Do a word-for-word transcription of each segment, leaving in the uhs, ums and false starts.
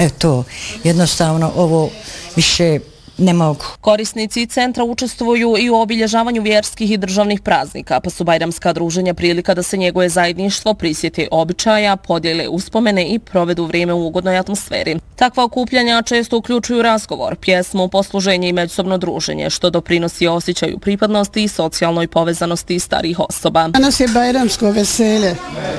Eto, jednostavno ovo više ne mogu. Korisnici centra učestvuju i u obilježavanju vjerskih i državnih praznika, pa su bajramska druženja prilika da se njeguje zajedništvo, prisjeti običaja, podijele uspomene i provedu vrijeme u ugodnoj atmosferi. Takva okupljanja često uključuju razgovor, pjesmu, posluženje i međusobno druženje, što doprinosi osjećaju pripadnosti i socijalnoj povezanosti starijih osoba. Danas je bajramsko veselje,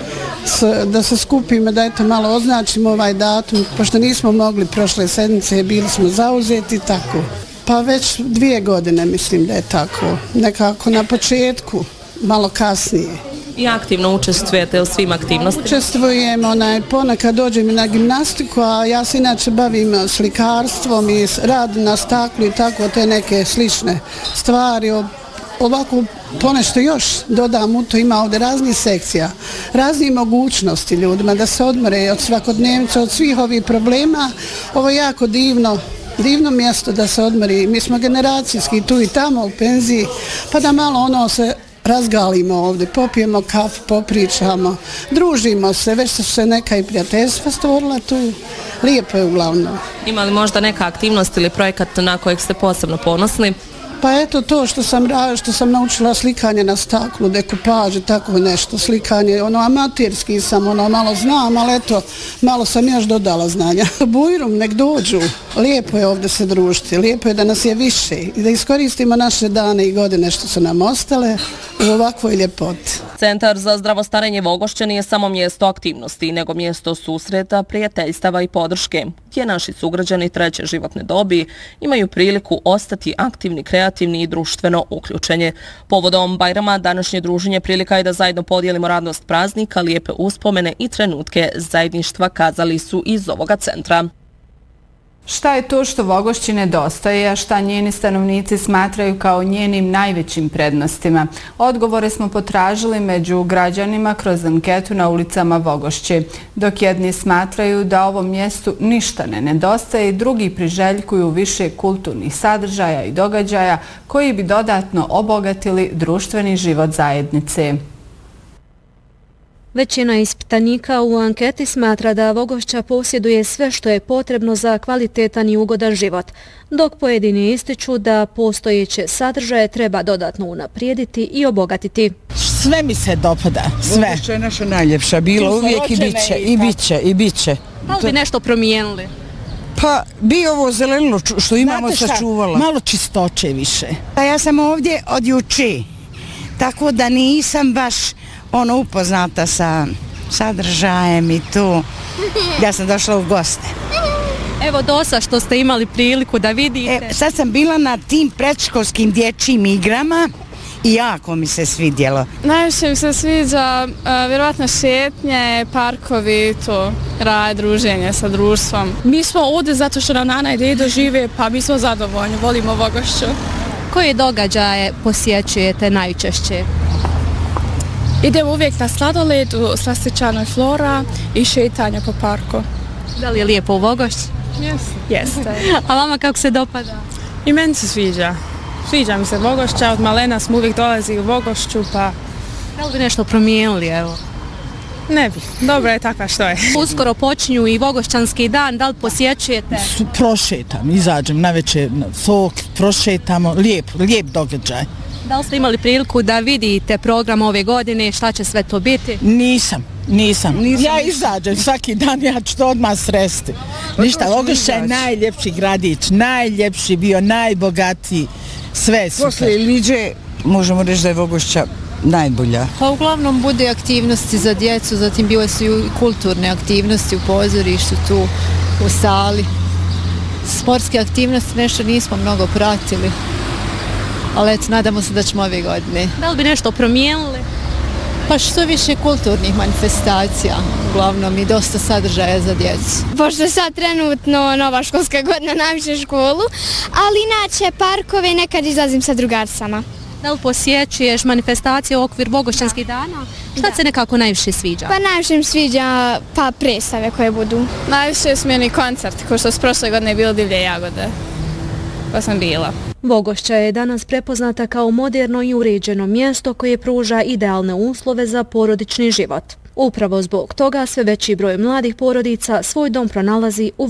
da se skupimo, da eto malo označimo ovaj datum, pošto nismo mogli prošle sedmice, bili smo zauzeti tako. Pa već dvije godine mislim da je tako, nekako na početku, malo kasnije. I aktivno učestvujete u svim aktivnostima? Učestvujem, onaj, ponekad dođem i na gimnastiku, a ja se inače bavim slikarstvom i rad na staklu i tako te neke slične stvari. Ovako ponešto još dodam u to, ima ovdje raznih sekcija, raznih mogućnosti ljudima da se odmore od svakodnevnica, od svih ovih problema. Ovo je jako divno. Divno mjesto da se odmori. Mi smo generacijski tu i tamo u penziji, pa da malo ono se razgalimo ovdje, popijemo kafu, popričamo, družimo se, već su se neka i prijateljstva stvorila tu. Lijepo je uglavnom. Ima li možda neka aktivnost ili projekat na kojeg ste posebno ponosni? Pa eto to što sam, što sam naučila slikanje na staklu, dekupaže, tako nešto, slikanje, ono amaterski sam, ono malo znam, ali eto, malo sam još dodala znanja. Bujrum, nek dođu, lijepo je ovdje se družiti, lijepo je da nas je više i da iskoristimo naše dane i godine što su nam ostale u ovakvoj ljepoti. Centar za zdravo starenje Vogošće nije samo mjesto aktivnosti, nego mjesto susreta, prijateljstava i podrške, gdje naši sugrađani treće životne dobi imaju priliku ostati aktivni, kreativni i društveno uključenje. Povodom Bajrama današnje druženje prilika je da zajedno podijelimo radnost praznika, lijepe uspomene i trenutke zajedništva, kazali su iz ovoga centra. Šta je to što Vogošći nedostaje, a šta njeni stanovnici smatraju kao njenim najvećim prednostima? Odgovore smo potražili među građanima kroz anketu na ulicama Vogošće. Dok jedni smatraju da ovom mjestu ništa ne nedostaje, drugi priželjkuju više kulturnih sadržaja i događaja koji bi dodatno obogatili društveni život zajednice. Većina ispitanika u anketi smatra da Vogošća posjeduje sve što je potrebno za kvalitetan i ugodan život, dok pojedini ističu da postojeće sadržaje treba dodatno unaprijediti i obogatiti. Sve mi se dopada, sve. Vogošća je naša najljepša, bilo uvijek i bit će, i bit će, i bit će. Da li bi nešto promijenili? Pa bi ovo zelenilo što imamo sačuvala. Malo čistoće više. Ja sam ovdje od juče, tako da nisam baš ono upoznata sa sadržajem i tu. Ja sam došla u goste. Evo dosta što ste imali priliku da vidite. E, sad sam bila na tim predškolskim dječjim igrama i jako mi se svidjelo. Najviše mi se sviđa uh, vjerovatno šetnje, parkovi, to rad, druženje sa društvom. Mi smo ovdje zato što nam nana i dedo žive, pa mi smo zadovoljni, volimo Vogošću. Koje događaje posjećujete najčešće? Idemo uvijek na sladoled u slastičanoj Flora i šetanje po parku. Da li je lijepo u Vogošći? Jeste. Jeste. A vama kako se dopada? I meni se sviđa. Sviđa mi se Vogošća, od malena smo uvijek dolazili u Vogošću, pa... Da li bi nešto promijenili, evo? Ne bi. Dobro je takva što je. Uskoro počinju i Vogošćanski dan, da li posjećujete? Prošetam, izađem na večer, sok, prošetamo, lijep, lijep događaj. Da li ste imali priliku da vidite program ove godine, šta će sve to biti? Nisam, nisam. nisam ja izađem svaki dan, ja ću to odmah sresti. Ništa, Vogošća je najljepši gradić, najljepši bio, najbogatiji, sve super. Posle Iliđe možemo reći da je Vogošća najbolja. Pa uglavnom bude aktivnosti za djecu, zatim bile su i kulturne aktivnosti u pozorištu tu u sali. Sportske aktivnosti nešto nismo mnogo pratili. Ali eto, nadamo se da ćemo ove godine. Da li bi nešto promijenili? Pa što više kulturnih manifestacija, uglavnom i dosta sadržaja za djecu. Pošto sad trenutno nova školska godina, najviše školu, ali inače parkove nekad izlazim sa drugarcama. Da li posjećuješ manifestacije u okvir Vogošćanskih dana? Šta da. se nekako najviše sviđa? Pa najviše mi sviđa pa predstave koje budu. Najviše su meni koncerti, ko što s prošle godine je bilo Divlje jagode. Pa sam bila. Vogošća je danas prepoznata kao moderno i uređeno mjesto koje pruža idealne uslove za porodični život. Upravo zbog toga sve veći broj mladih porodica svoj dom pronalazi u